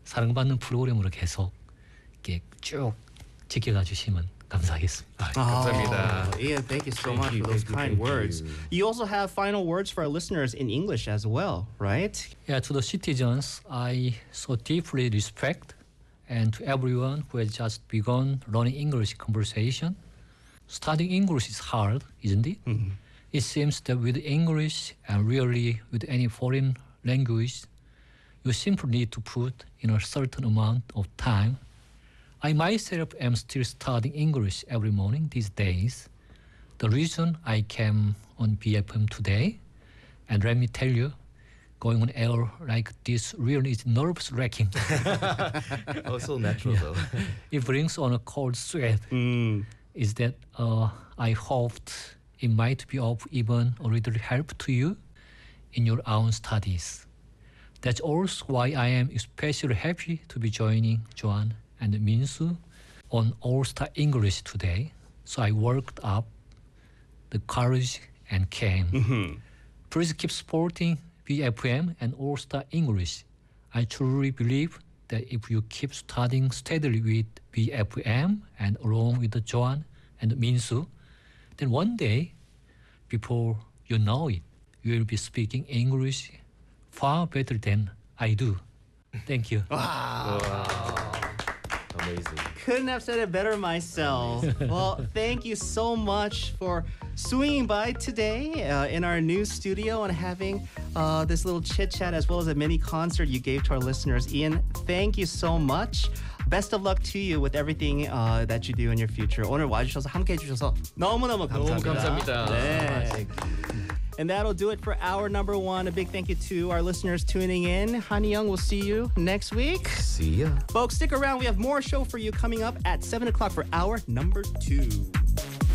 사랑받는 프로그램으로 계속 이렇게 쭉 지켜가 주시면 감사하겠습니다. 감사합니다. Ian, thank you so Thank much you, for those thank you, kind thank words. you. You also have final words for our listeners in English as well, right? Yeah, to the citizens, I so deeply respect, and to everyone who has just begun learning English conversation. Studying English is hard, isn't it? It seems that with English and really with any foreign language, you simply need to put in a certain amount of time. I myself am still studying English every morning these days. The reason I came on BFM today, and let me tell you, going on air like this really is nerves-wracking. Oh, so natural though. It brings on a cold sweat. Is that I hoped it might be of even a little help to you in your own studies. That's also why I am especially happy to be joining Joan and Minsu on All-Star English today. So I worked up the courage and came. Please keep supporting BFM and All-Star English. I truly believe that if you keep studying steadily with BFM and along with Joan and Minsu, then one day, before you know it, you will be speaking English far better than I do. Thank you. Amazing. Couldn't have said it better myself. Well, thank you so much for swinging by today in our new studio and having this little chit chat as well as a mini concert you gave to our listeners. Ian, thank you so much. Best of luck to you with everything that you do in your future. 오늘 와주셔서 함께 해주셔서 너무너무 감사합니다. 너무 감사합니다. 네. And that'll do it for hour number one. A big thank you to our listeners tuning in. Hani Young, we'll see you next week. See ya. Folks, stick around. We have more show for you coming up at 7 o'clock for hour number two.